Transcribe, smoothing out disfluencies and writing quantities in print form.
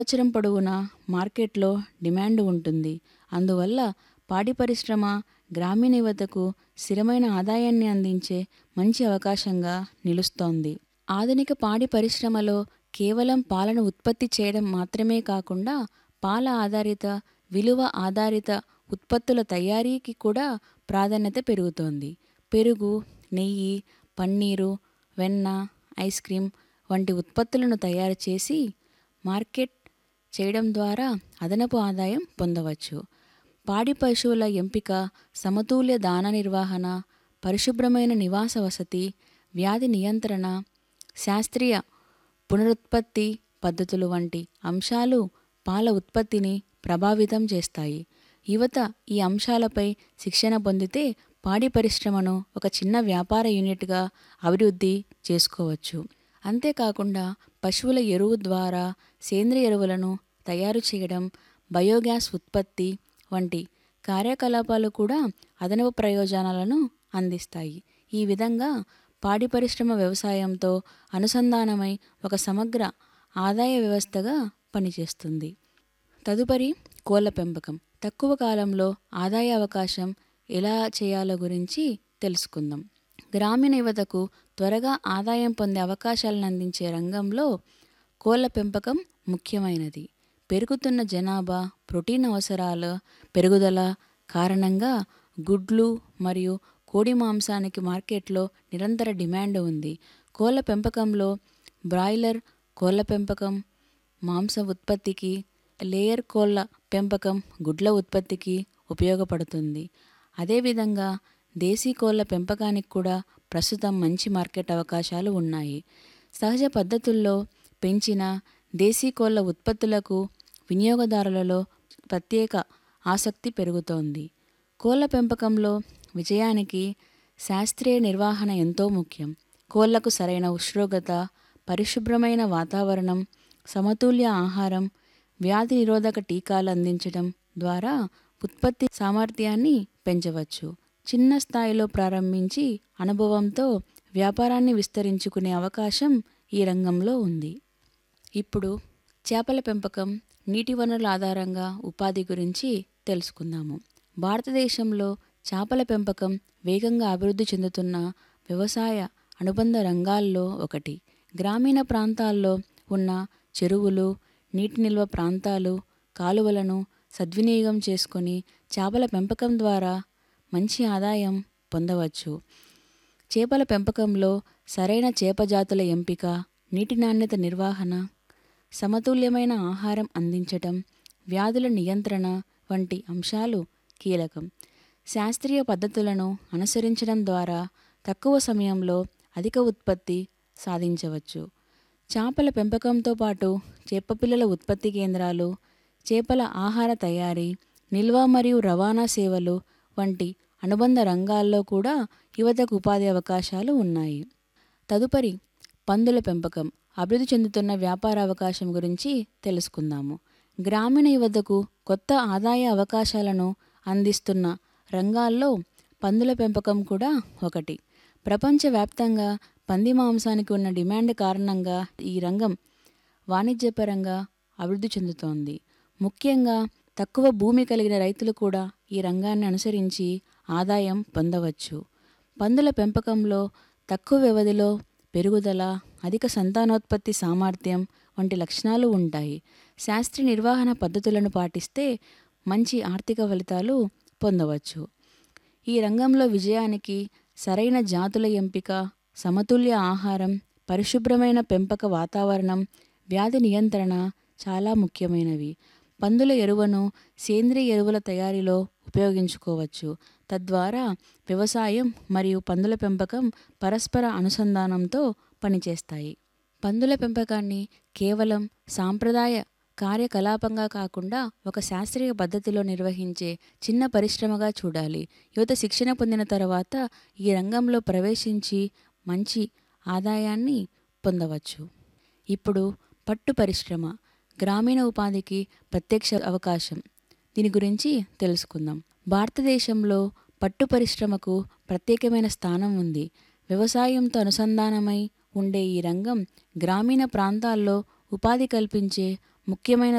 సంవత్సరం పొడవునా మార్కెట్లో డిమాండ్ ఉంటుంది. అందువల్ల పాడి పరిశ్రమ గ్రామీణ యువతకు స్థిరమైన ఆదాయాన్ని అందించే మంచి అవకాశంగా నిలుస్తోంది. ఆధునిక పాడి పరిశ్రమలో కేవలం పాలను ఉత్పత్తి చేయడం మాత్రమే కాకుండా పాల ఆధారిత, విలువ ఆధారిత ఉత్పత్తుల తయారీకి కూడా ప్రాధాన్యత పెరుగుతోంది. పెరుగు, నెయ్యి, పన్నీరు, వెన్న, ఐస్ క్రీం వంటి ఉత్పత్తులను తయారు చేసి మార్కెట్ చేయడం ద్వారా అదనపు ఆదాయం పొందవచ్చు. పాడి పశువుల ఎంపిక, సమతుల్య దాన నిర్వహణ, పరిశుభ్రమైన నివాస వసతి, వ్యాధి నియంత్రణ, శాస్త్రీయ పునరుత్పత్తి పద్ధతులు వంటి అంశాలు పాల ఉత్పత్తిని ప్రభావితం చేస్తాయి. యువత ఈ అంశాలపై శిక్షణ పొందితే పాడి పరిశ్రమను ఒక చిన్న వ్యాపార యూనిట్గా అభివృద్ధి చేసుకోవచ్చు. అంతేకాకుండా పశువుల ఎరువు ద్వారా సేంద్రియ ఎరువులను తయారు చేయడం, బయోగ్యాస్ ఉత్పత్తి వంటి కార్యకలాపాలు కూడా అదనపు ప్రయోజనాలను అందిస్తాయి. ఈ విధంగా పాడి పరిశ్రమ వ్యవసాయంతో అనుసంధానమై ఒక సమగ్ర ఆదాయ వ్యవస్థగా పనిచేస్తుంది. తదుపరి కోళ్ల పెంపకం. తక్కువ కాలంలో ఆదాయ అవకాశం ఎలా చేయాలో గురించి తెలుసుకుందాం. గ్రామీణ యువతకు త్వరగా ఆదాయం పొందే అవకాశాలను అందించే రంగంలో కోళ్ల పెంపకం ముఖ్యమైనది. పెరుగుతున్న జనాభా, ప్రోటీన్ అవసరాల పెరుగుదల కారణంగా గుడ్లు మరియు కోడి మాంసానికి మార్కెట్లో నిరంతర డిమాండ్ ఉంది. కోళ్ల పెంపకంలో బ్రాయిలర్ కోళ్ల పెంపకం మాంస ఉత్పత్తికి, లేయర్ కోళ్ల పెంపకం గుడ్ల ఉత్పత్తికి ఉపయోగపడుతుంది. అదేవిధంగా దేశీ కోళ్ల పెంపకానికి కూడా ప్రస్తుతం మంచి మార్కెట్ అవకాశాలు ఉన్నాయి. సహజ పద్ధతుల్లో పెంచిన దేశీ కోళ్ల ఉత్పత్తులకు వినియోగదారులలో ప్రత్యేక ఆసక్తి పెరుగుతోంది. కోళ్ల పెంపకంలో విజయానికి శాస్త్రీయ నిర్వహణ ఎంతో ముఖ్యం. కోళ్లకు సరైన ఉష్ణోగ్రత, పరిశుభ్రమైన వాతావరణం, సమతుల్య ఆహారం, వ్యాధి నిరోధక టీకాలు అందించడం ద్వారా ఉత్పత్తి సామర్థ్యాన్ని పెంచవచ్చు. చిన్న స్థాయిలో ప్రారంభించి అనుభవంతో వ్యాపారాన్ని విస్తరించుకునే అవకాశం ఈ రంగంలో ఉంది. ఇప్పుడు చేపల పెంపకం, నీటి వనరుల ఆధారంగా ఉపాధి గురించి తెలుసుకుందాము. భారతదేశంలో చేపల పెంపకం వేగంగా అభివృద్ధి చెందుతున్న వ్యవసాయ అనుబంధ రంగాల్లో ఒకటి. గ్రామీణ ప్రాంతాల్లో ఉన్న చెరువులు, నీటి నిల్వ ప్రాంతాలు, కాలువలను సద్వినియోగం చేసుకొని చేపల పెంపకం ద్వారా మంచి ఆదాయం పొందవచ్చు. చేపల పెంపకంలో సరైన చేప జాతుల ఎంపిక, నీటి నాణ్యత నిర్వహణ, సమతుల్యమైన ఆహారం అందించటం, వ్యాధుల నియంత్రణ వంటి అంశాలు కీలకం. శాస్త్రీయ పద్ధతులను అనుసరించడం ద్వారా తక్కువ సమయంలో అధిక ఉత్పత్తి సాధించవచ్చు. చేపల పెంపకంతో పాటు చేపపిల్లల ఉత్పత్తి కేంద్రాలు, చేపల ఆహార తయారీ, నిల్వ మరియు రవాణా సేవలు వంటి అనుబంధ రంగాల్లో కూడా యువతకు ఉపాధి అవకాశాలు ఉన్నాయి. తదుపరి పందుల పెంపకం, అభివృద్ధి చెందుతున్న వ్యాపార అవకాశం గురించి తెలుసుకుందాము. గ్రామీణ యువతకు కొత్త ఆదాయ అవకాశాలను అందిస్తున్న రంగాల్లో పందుల పెంపకం కూడా ఒకటి. ప్రపంచవ్యాప్తంగా పంది మాంసానికి ఉన్న డిమాండ్ కారణంగా ఈ రంగం వాణిజ్యపరంగా అభివృద్ధి చెందుతోంది. ముఖ్యంగా తక్కువ భూమి కలిగిన రైతులు కూడా ఈ రంగాన్ని అనుసరించి ఆదాయం పొందవచ్చు. పందుల పెంపకంలో తక్కువ వ్యవధిలో పెరుగుదల, అధిక సంతానోత్పత్తి సామర్థ్యం వంటి లక్షణాలు ఉంటాయి. శాస్త్రీయ నిర్వహణ పద్ధతులను పాటిస్తే మంచి ఆర్థిక ఫలితాలు పొందవచ్చు. ఈ రంగంలో విజయానికి సరైన జాతుల ఎంపిక, సమతుల్య ఆహారం, పరిశుభ్రమైన పెంపక వాతావరణం, వ్యాధి నియంత్రణ చాలా ముఖ్యమైనవి. పందుల ఎరువును సేంద్రియ ఎరువుల తయారీలో ఉపయోగించుకోవచ్చు. తద్వారా వ్యవసాయం మరియు పందుల పెంపకం పరస్పర అనుసంధానంతో పనిచేస్తాయి. పందుల పెంపకాన్ని కేవలం సాంప్రదాయ కార్యకలాపంగా కాకుండా ఒక శాస్త్రీయ పద్ధతిలో నిర్వహించే చిన్న పరిశ్రమగా చూడాలి. యువత శిక్షణ పొందిన తర్వాత ఈ రంగంలో ప్రవేశించి మంచి ఆదాయాన్ని పొందవచ్చు. ఇప్పుడు పట్టు పరిశ్రమ, గ్రామీణ ఉపాధికి ప్రత్యక్ష అవకాశం. దీని గురించి తెలుసుకుందాం. భారతదేశంలో పట్టు పరిశ్రమకు ప్రత్యేకమైన స్థానం ఉంది. వ్యవసాయంతో అనుసంధానమై ఉండే ఈ రంగం గ్రామీణ ప్రాంతాల్లో ఉపాధి కల్పించే ముఖ్యమైన